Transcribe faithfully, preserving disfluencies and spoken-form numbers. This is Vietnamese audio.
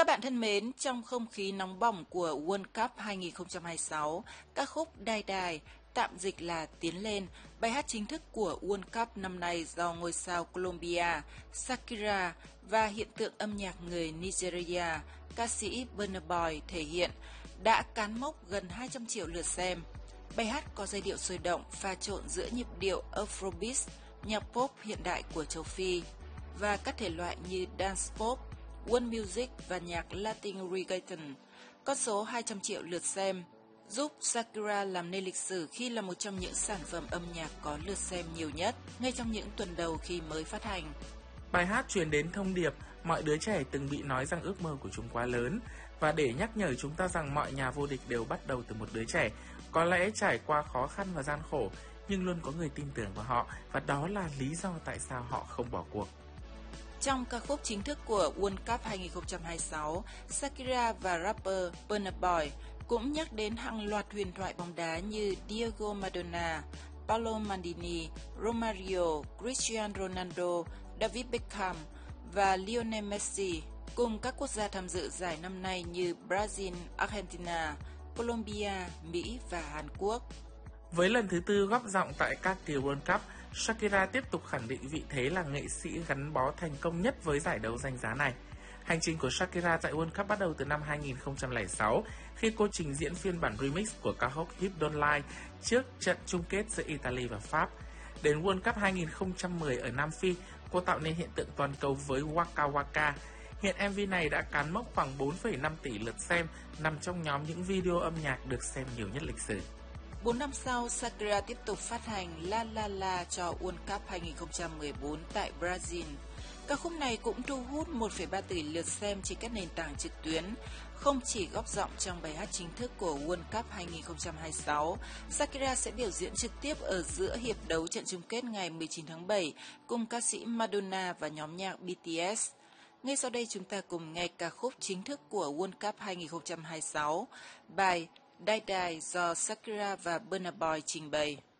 Các bạn thân mến, trong không khí nóng bỏng của World Cup hai không hai sáu, ca khúc Đài Đài, tạm dịch là Tiến Lên, bài hát chính thức của World Cup năm nay do ngôi sao Colombia, Shakira và hiện tượng âm nhạc người Nigeria, ca sĩ Burna Boy thể hiện, đã cán mốc gần hai trăm triệu lượt xem. Bài hát có giai điệu sôi động pha trộn giữa nhịp điệu Afrobeat, nhạc pop hiện đại của châu Phi, và các thể loại như dance pop, world music và nhạc Latin reggaeton. Con số hai trăm triệu lượt xem giúp Shakira làm nên lịch sử khi là một trong những sản phẩm âm nhạc có lượt xem nhiều nhất ngay trong những tuần đầu khi mới phát hành. Bài hát truyền đến thông điệp mọi đứa trẻ từng bị nói rằng ước mơ của chúng quá lớn, và để nhắc nhở chúng ta rằng mọi nhà vô địch đều bắt đầu từ một đứa trẻ, có lẽ trải qua khó khăn và gian khổ, nhưng luôn có người tin tưởng vào họ, và đó là lý do tại sao họ không bỏ cuộc. Trong ca khúc chính thức của World Cup hai không hai sáu, Shakira và rapper Burna Boy cũng nhắc đến hàng loạt huyền thoại bóng đá như Diego Maradona, Paolo Maldini, Romario, Cristiano Ronaldo, David Beckham và Lionel Messi, cùng các quốc gia tham dự giải năm nay như Brazil, Argentina, Colombia, Mỹ và Hàn Quốc. Với lần thứ tư góp giọng tại các kỳ World Cup, Shakira tiếp tục khẳng định vị thế là nghệ sĩ gắn bó thành công nhất với giải đấu danh giá này. Hành trình của Shakira tại World Cup bắt đầu từ năm hai không không sáu, khi cô trình diễn phiên bản remix của ca khúc Hips Don't Lie trước trận chung kết giữa Italy và Pháp. Đến World Cup hai không một không ở Nam Phi, cô tạo nên hiện tượng toàn cầu với Waka Waka. Hiện em vê này đã cán mốc khoảng bốn phẩy năm tỷ lượt xem, nằm trong nhóm những video âm nhạc được xem nhiều nhất lịch sử. Bốn năm sau, Shakira tiếp tục phát hành La La La cho World Cup hai không một bốn tại Brazil. Ca khúc này cũng thu hút một phẩy ba tỷ lượt xem trên các nền tảng trực tuyến. Không chỉ góp giọng trong bài hát chính thức của World Cup hai không hai sáu, Shakira sẽ biểu diễn trực tiếp ở giữa hiệp đấu trận chung kết ngày mười chín tháng bảy cùng ca sĩ Madonna và nhóm nhạc bê tê ét. Ngay sau đây chúng ta cùng nghe ca khúc chính thức của World Cup hai không hai sáu, bài Đài Đài do Shakira và Burna Boy trình bày.